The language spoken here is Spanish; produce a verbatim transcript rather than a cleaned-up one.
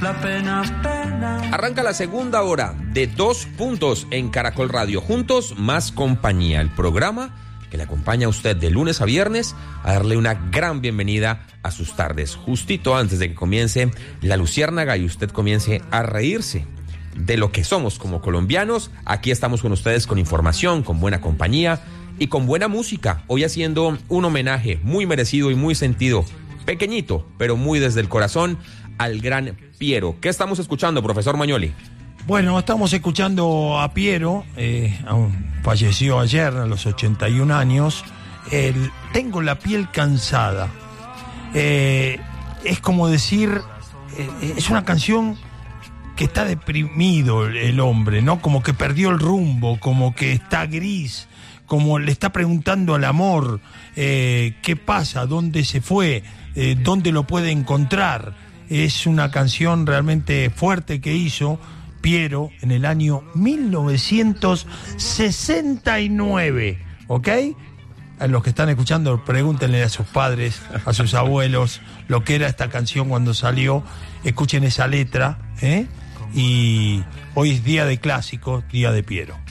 la pena, pena. Arranca la segunda hora de Dos Puntos en Caracol Radio. Juntos, más compañía. El programa que le acompaña a usted de lunes a viernes a darle una gran bienvenida a sus tardes. Justito antes de que comience la luciérnaga y usted comience a reírse de lo que somos como colombianos, aquí estamos con ustedes con información, con buena compañía y con buena música. Hoy haciendo un homenaje muy merecido y muy sentido, pequeñito, pero muy desde el corazón, al gran Piero. ¿Qué estamos escuchando, profesor Magnoli? Bueno, estamos escuchando a Piero, eh, aún falleció ayer a los ochenta y un años. El Tengo la piel cansada. Eh, es como decir, eh, es una canción que está deprimido el hombre, ¿no? Como que perdió el rumbo, como que está gris, como le está preguntando al amor, eh, ¿qué pasa? ¿Dónde se fue? Eh, ¿Dónde lo puede encontrar? Es una canción realmente fuerte que hizo Piero en el año mil novecientos sesenta y nueve, ¿ok? A los que están escuchando, pregúntenle a sus padres, a sus abuelos, lo que era esta canción cuando salió. Escuchen esa letra, ¿eh? Y hoy es día de clásicos, día de Piero.